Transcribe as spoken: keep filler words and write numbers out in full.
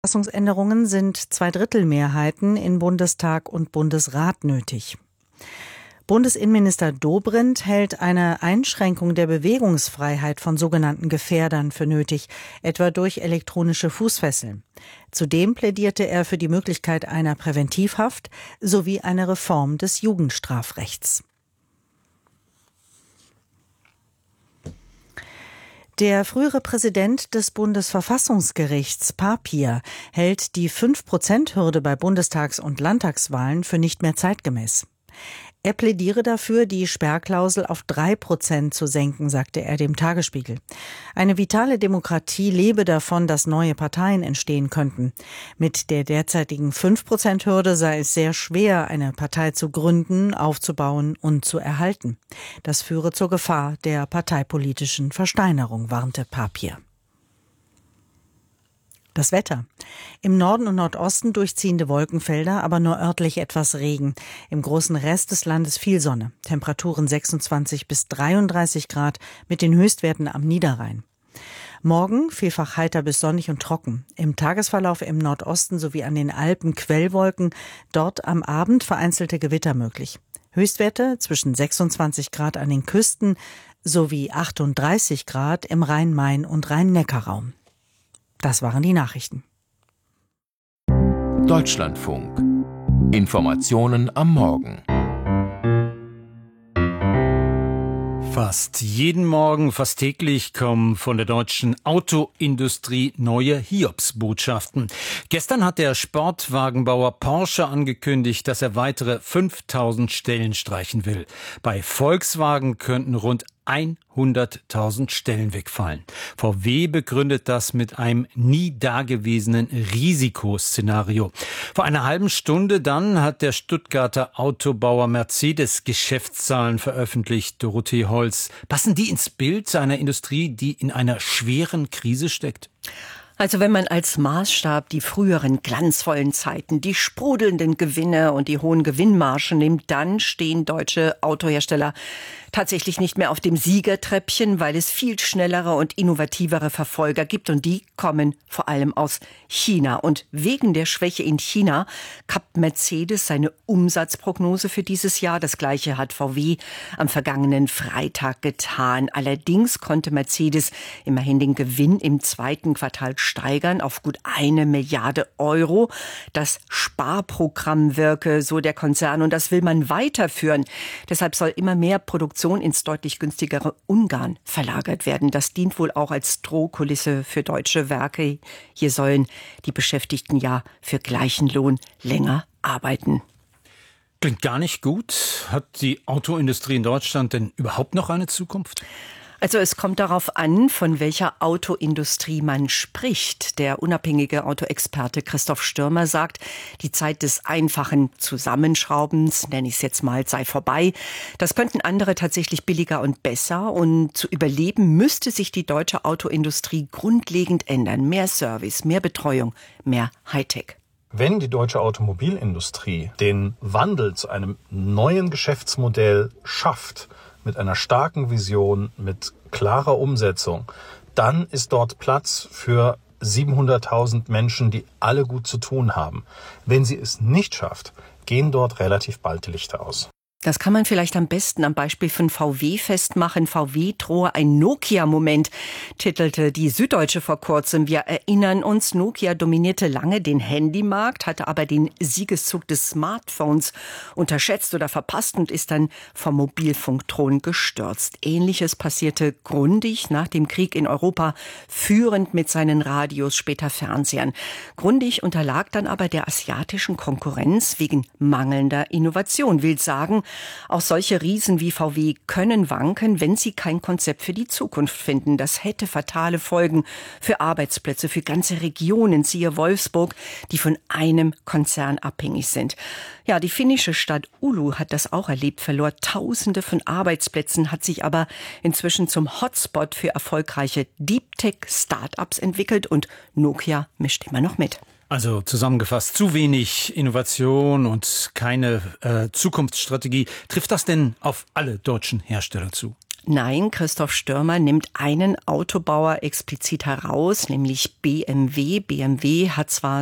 Verfassungsänderungen sind Zweidrittelmehrheiten in Bundestag und Bundesrat nötig. Bundesinnenminister Dobrindt hält eine Einschränkung der Bewegungsfreiheit von sogenannten Gefährdern für nötig, etwa durch elektronische Fußfesseln. Zudem plädierte er für die Möglichkeit einer Präventivhaft sowie eine Reform des Jugendstrafrechts. Der frühere Präsident des Bundesverfassungsgerichts, Papier, hält die fünf Prozent Hürde bei Bundestags- und Landtagswahlen für nicht mehr zeitgemäß. Er plädiere dafür, die Sperrklausel auf drei Prozent zu senken, sagte er dem Tagesspiegel. Eine vitale Demokratie lebe davon, dass neue Parteien entstehen könnten. Mit der derzeitigen fünf Prozent Hürde sei es sehr schwer, eine Partei zu gründen, aufzubauen und zu erhalten. Das führe zur Gefahr der parteipolitischen Versteinerung, warnte Papier. Das Wetter. Im Norden und Nordosten durchziehende Wolkenfelder, aber nur örtlich etwas Regen. Im großen Rest des Landes viel Sonne. Temperaturen sechsundzwanzig bis dreiunddreißig Grad mit den Höchstwerten am Niederrhein. Morgen vielfach heiter bis sonnig und trocken. Im Tagesverlauf im Nordosten sowie an den Alpen Quellwolken. Dort am Abend vereinzelte Gewitter möglich. Höchstwerte zwischen sechsundzwanzig Grad an den Küsten sowie achtunddreißig Grad im Rhein-Main- und Rhein-Neckar-Raum. Das waren die Nachrichten. Deutschlandfunk. Informationen am Morgen. Fast jeden Morgen, fast täglich kommen von der deutschen Autoindustrie neue Hiobsbotschaften. Gestern hat der Sportwagenbauer Porsche angekündigt, dass er weitere fünftausend Stellen streichen will. Bei Volkswagen könnten rund hunderttausend Stellen wegfallen. V W begründet das mit einem nie dagewesenen Risikoszenario. Vor einer halben Stunde dann hat der Stuttgarter Autobauer Mercedes Geschäftszahlen veröffentlicht. Dorothee Holz, passen die ins Bild einer Industrie, die in einer schweren Krise steckt? Also wenn man als Maßstab die früheren glanzvollen Zeiten, die sprudelnden Gewinne und die hohen Gewinnmargen nimmt, dann stehen deutsche Autohersteller tatsächlich nicht mehr auf dem Siegertreppchen, weil es viel schnellere und innovativere Verfolger gibt und die kommen vor allem aus China. Und wegen der Schwäche in China kappt Mercedes seine Umsatzprognose für dieses Jahr. Das Gleiche hat V W am vergangenen Freitag getan. Allerdings konnte Mercedes immerhin den Gewinn im zweiten Quartal steigern auf gut eine Milliarde Euro. Das Sparprogramm wirke, so der Konzern, und das will man weiterführen. Deshalb soll immer mehr Produktion ins deutlich günstigere Ungarn verlagert werden. Das dient wohl auch als Drohkulisse für deutsche Werke. Hier sollen die Beschäftigten ja für gleichen Lohn länger arbeiten. Klingt gar nicht gut. Hat die Autoindustrie in Deutschland denn überhaupt noch eine Zukunft? Also es kommt darauf an, von welcher Autoindustrie man spricht. Der unabhängige Autoexperte Christoph Stürmer sagt, die Zeit des einfachen Zusammenschraubens, nenne ich es jetzt mal, sei vorbei. Das könnten andere tatsächlich billiger und besser. Und zu überleben müsste sich die deutsche Autoindustrie grundlegend ändern. Mehr Service, mehr Betreuung, mehr Hightech. Wenn die deutsche Automobilindustrie den Wandel zu einem neuen Geschäftsmodell schafft, mit einer starken Vision, mit klarer Umsetzung, dann ist dort Platz für siebenhunderttausend Menschen, die alle gut zu tun haben. Wenn sie es nicht schafft, gehen dort relativ bald die Lichter aus. Das kann man vielleicht am besten am Beispiel von V W festmachen. V W drohe ein Nokia-Moment, titelte die Süddeutsche vor kurzem. Wir erinnern uns, Nokia dominierte lange den Handymarkt, hatte aber den Siegeszug des Smartphones unterschätzt oder verpasst und ist dann vom Mobilfunkthron gestürzt. Ähnliches passierte Grundig nach dem Krieg in Europa, führend mit seinen Radios, später Fernsehern. Grundig unterlag dann aber der asiatischen Konkurrenz wegen mangelnder Innovation, will sagen, auch solche Riesen wie V W können wanken, wenn sie kein Konzept für die Zukunft finden. Das hätte fatale Folgen für Arbeitsplätze, für ganze Regionen, siehe Wolfsburg, die von einem Konzern abhängig sind. Ja, die finnische Stadt Oulu hat das auch erlebt, verlor Tausende von Arbeitsplätzen, hat sich aber inzwischen zum Hotspot für erfolgreiche Deep-Tech-Startups entwickelt und Nokia mischt immer noch mit. Also zusammengefasst, zu wenig Innovation und keine äh, Zukunftsstrategie. Trifft das denn auf alle deutschen Hersteller zu? Nein, Christoph Stürmer nimmt einen Autobauer explizit heraus, nämlich B M W. B M W hat zwar